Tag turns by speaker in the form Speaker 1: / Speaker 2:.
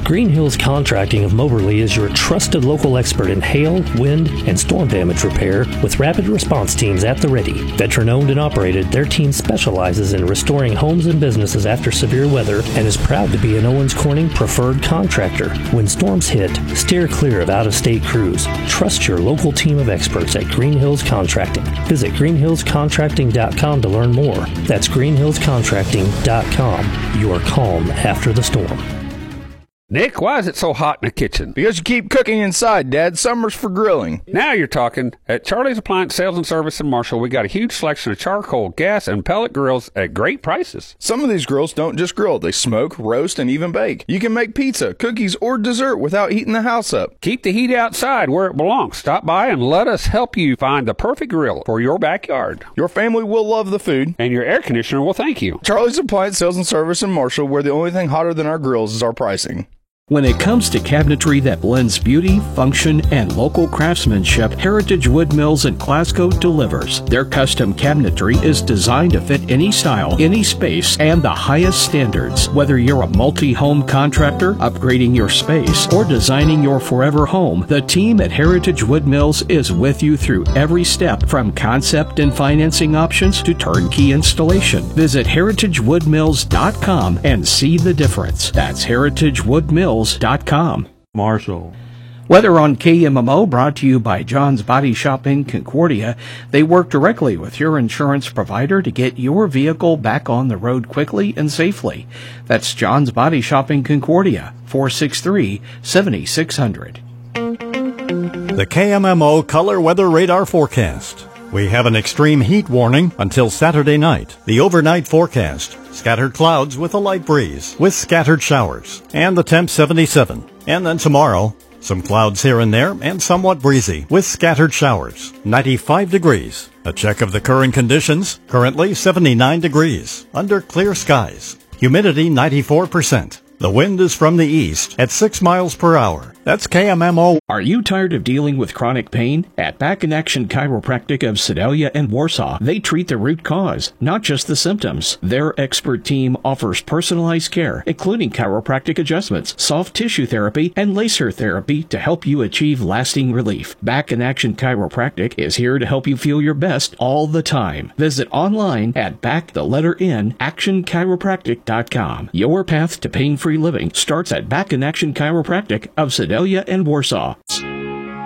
Speaker 1: Green Hills Contracting of Moberly is your trusted local expert in hail, wind, and storm damage repair with rapid response teams at the ready. Veteran-owned and operated, their team specializes in restoring homes and businesses after severe weather and is proud to be an Owens Corning preferred contractor. When storms hit, steer clear of out-of-state crews. Trust your local team of experts at Green Hills Contracting. Visit greenhillscontracting.com to learn more. That's greenhillscontracting.com. You are calm after the storm.
Speaker 2: Nick, why is it so hot in the kitchen?
Speaker 3: Because you keep cooking inside, Dad. Summer's for grilling.
Speaker 2: Now you're talking. At Charlie's Appliance Sales and Service in Marshall, we got a huge selection of charcoal, gas, and pellet grills at great prices.
Speaker 3: Some of these grills don't just grill. They smoke, roast, and even bake. You can make pizza, cookies, or dessert without heating the house up.
Speaker 2: Keep the heat outside where it belongs. Stop by and let us help you find the perfect grill for your backyard.
Speaker 3: Your family will love the food.
Speaker 2: And your air conditioner will thank you.
Speaker 3: Charlie's Appliance Sales and Service in Marshall, where the only thing hotter than our grills is our pricing.
Speaker 4: When it comes to cabinetry that blends beauty, function, and local craftsmanship, Heritage Wood Mills in Glasgow delivers. Their custom cabinetry is designed to fit any style, any space, and the highest standards. Whether you're a multi-home contractor, upgrading your space, or designing your forever home, the team at Heritage Wood Mills is with you through every step, from concept and financing options to turnkey installation. Visit heritagewoodmills.com and see the difference. That's heritagewoodmills.com.
Speaker 5: Marshall.
Speaker 4: Weather on KMMO brought to you by John's Body Shop in Concordia. They work directly with your insurance provider to get your vehicle back on the road quickly and safely. That's John's Body Shop in Concordia, 463-7600.
Speaker 6: The KMMO Color Weather Radar Forecast. We have an extreme heat warning until Saturday night. The overnight forecast: scattered clouds with a light breeze, with scattered showers, and the temp 77. And then tomorrow, some clouds here and there, and somewhat breezy, with scattered showers, 95 degrees. A check of the current conditions: currently 79 degrees, under clear skies. Humidity 94%. The wind is from the east at 6 miles per hour. That's KMMO.
Speaker 4: Are you tired of dealing with chronic pain? At Back in Action Chiropractic of Sedalia and Warsaw, they treat the root cause, not just the symptoms. Their expert team offers personalized care, including chiropractic adjustments, soft tissue therapy, and laser therapy to help you achieve lasting relief. Back in Action Chiropractic is here to help you feel your best all the time. Visit online at actionchiropractic.com. Your path to pain-free living starts at Back in Action Chiropractic of Sedalia and Warsaw.